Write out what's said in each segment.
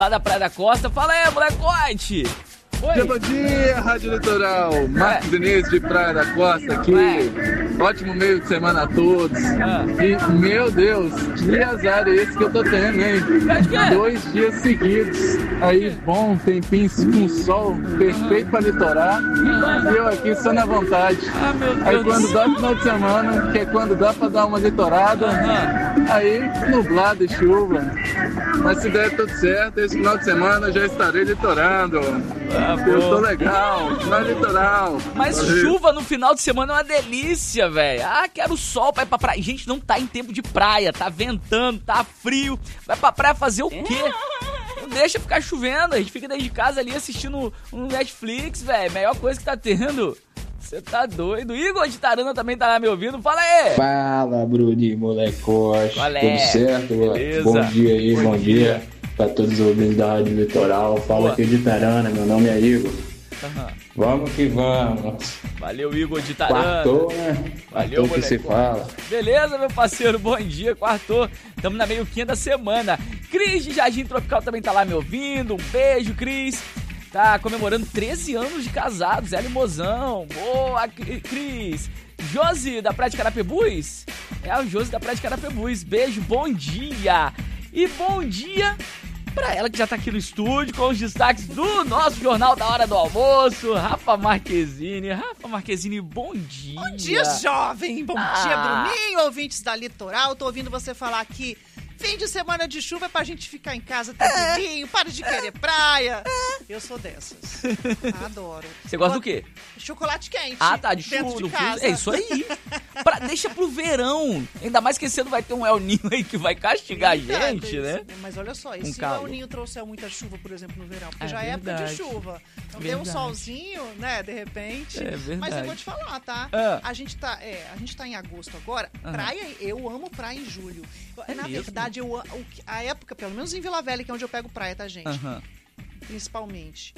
Lá da Praia da Costa. Fala aí, molecote! Oi. Bom dia, Rádio Litoral. Marcos Diniz de Praia da Costa aqui. Ótimo meio de semana a todos. E, meu Deus, que azar é esse que eu tô tendo, hein? 2 dias seguidos. Aí, bom, tempinho com sol, perfeito pra litorar. E eu aqui só na vontade. Aí quando dá final de semana, que é quando dá pra dar uma litorada, aí nublado e chuva. Mas se der tudo certo, esse final de semana já estarei litorando. Eu tô legal, no litoral. Mas chuva no final de semana é uma delícia, velho. Quero sol pra ir pra praia. Gente, não tá em tempo de praia, tá ventando, tá frio. Vai pra praia fazer o quê? Não deixa ficar chovendo, a gente fica dentro de casa ali assistindo um Netflix, velho. Melhor coisa que tá tendo. Você tá doido. Igor de Tarana também tá lá me ouvindo. Fala aí. Fala, Bruninho, molecote. Tudo certo? Beleza. Bom dia aí, bom dia pra todos os ouvintes da Rádio Litoral. Fala aqui de Tarana, meu nome é Igor. Vamos que vamos. Valeu, Igor de Tarana. Quartou, né? Valeu, que se fala. Beleza, meu parceiro, bom dia, quartou. Tamo na meio-quinha da semana. Cris de Jardim Tropical também tá lá me ouvindo. Um beijo, Cris. Tá comemorando 13 anos de casados, ela e Mozão. Boa, Cris. Josi, da Praia de Carapebus? É o Josi da Praia de Carapebus. Beijo, bom dia. E bom dia pra ela que já tá aqui no estúdio com os destaques do nosso Jornal da Hora do Almoço, Rafa Marquezine. Rafa Marquezine, bom dia. Bom dia, jovem. Bom dia, Bruninho, ouvintes da Litoral. Tô ouvindo você falar aqui. Fim de semana de chuva é pra gente ficar em casa tranquilinho, para de querer praia. Eu sou dessas. Adoro. Você gosta do quê? Chocolate quente. Tá, de chuva. de casa. É isso aí. Deixa pro verão. Ainda mais que esse ano vai ter um El Ninho aí que vai castigar a gente, né? Mas olha só, e se o El Ninho trouxer muita chuva, por exemplo, no verão? Porque já é época de chuva. Então tem um solzinho, né, de repente. É verdade. Mas eu vou te falar, tá? A gente tá em agosto agora. Praia, eu amo praia em julho. Na verdade, a época, pelo menos em Vila Velha, que é onde eu pego praia, tá, gente? Principalmente.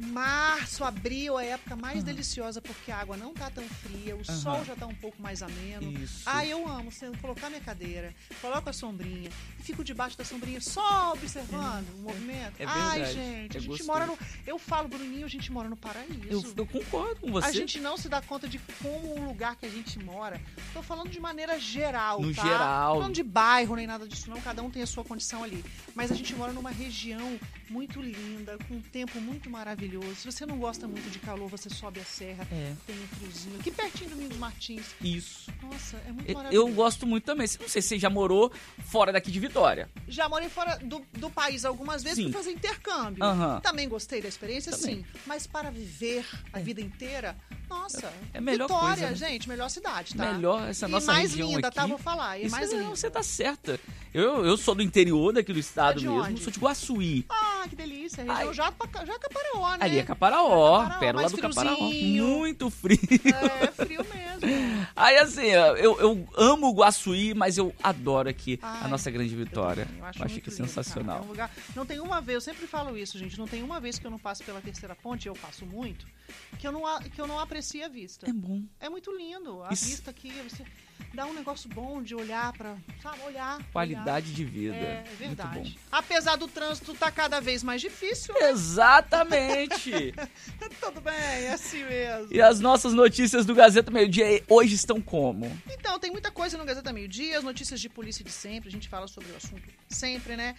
Março, abril é a época mais deliciosa porque a água não tá tão fria, o sol já tá um pouco mais ameno. Isso. Eu amo colocar minha cadeira, coloco a sombrinha e fico debaixo da sombrinha só observando o movimento. É verdade. Ai, gente, a gente gostoso. mora no... Eu falo, Bruninho, a gente mora no paraíso. Eu concordo com você. A gente não se dá conta de como o lugar que a gente mora. Tô falando de maneira geral, no tá? geral. Não falando de bairro nem nada disso, não. Cada um tem a sua condição ali. Mas a gente mora numa região muito linda, com um tempo muito maravilhoso. Se você não gosta muito de calor, você sobe a serra, tem um friozinho. Aqui pertinho do Domingos Martins. Isso. Nossa, é muito maravilhoso. Eu gosto muito também. Não sei se você já morou fora daqui de Vitória. Já morei fora do país algumas vezes para fazer intercâmbio. Também gostei da experiência, sim. Mas para viver a vida inteira, nossa, é melhor Vitória, coisa, né? gente, melhor cidade, tá? Melhor essa nossa mais região linda, aqui. tá? Vou falar. E mais linda. Você tá certa. Eu sou do interior daqui do estado mesmo. Onde? Sou de Guaçuí. Que delícia. Região já é Caparaó, né? Ali é Caparaó, pérola do Caparaó. Muito frio. É frio mesmo. Aí assim, eu amo Guaçuí, mas eu adoro aqui a nossa grande Vitória. Eu acho que é lindo, sensacional. Cara. É um lugar... Não tem uma vez, eu sempre falo isso, gente, não tem uma vez que eu não passo pela Terceira Ponte, eu passo muito, que eu não aprecio a vista. É bom. É muito lindo. A vista aqui, você dá um negócio bom de olhar pra, sabe, olhar. Qualidade de vida. É verdade. Muito bom. Apesar do trânsito tá cada vez mais difícil. Né? Exatamente. Tudo bem, é assim mesmo. E as nossas notícias do Gazeta Meio Dia hoje estão como? Então, tem muita coisa no Gazeta Meio Dia, as notícias de polícia de sempre, a gente fala sobre o assunto sempre, né?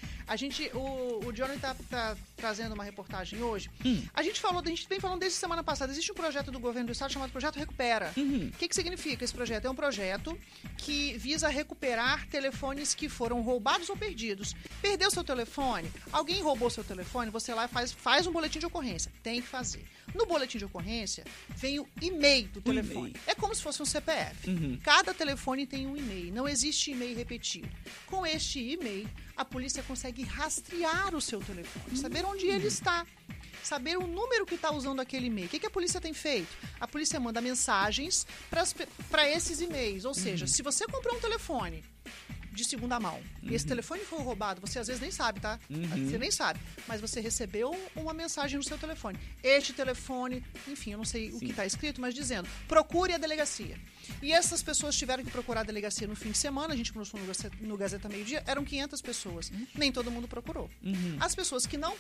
O Johnny tá trazendo uma reportagem hoje. A gente vem falando desde semana passada, existe um projeto do governo do estado chamado Projeto Recupera. O que significa esse projeto? É um projeto que visa recuperar telefones que foram roubados ou perdidos. Perdeu seu telefone? Alguém roubou seu telefone? Você lá faz um boletim de ocorrência. Tem que fazer. No boletim de ocorrência, vem o e-mail do telefone. É como se fosse um CPF. Cada telefone tem um e-mail. Não existe e-mail repetido. Com este e-mail, a polícia consegue rastrear o seu telefone, saber onde ele está. Saber o número que está usando aquele e-mail. O que a polícia tem feito? A polícia manda mensagens para esses e-mails. Ou seja, se você comprou um telefone de segunda mão. E esse telefone foi roubado, você às vezes nem sabe, tá? Você nem sabe. Mas você recebeu uma mensagem no seu telefone. Este telefone, enfim, eu não sei o que está escrito, mas dizendo, procure a delegacia. E essas pessoas tiveram que procurar a delegacia no fim de semana, a gente começou no Gazeta Meio Dia, eram 500 pessoas. Nem todo mundo procurou. As pessoas que não